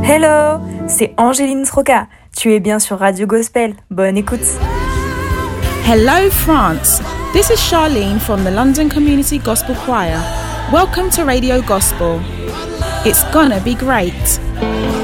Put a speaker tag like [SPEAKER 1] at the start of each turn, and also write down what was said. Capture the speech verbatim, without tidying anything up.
[SPEAKER 1] Hello, c'est Angéline Sroka. Tu es bien sur Radio Gospel. Bonne écoute.
[SPEAKER 2] Hello France, this is Charlene from the London Community Gospel Choir. Welcome to Radio Gospel. It's gonna be great.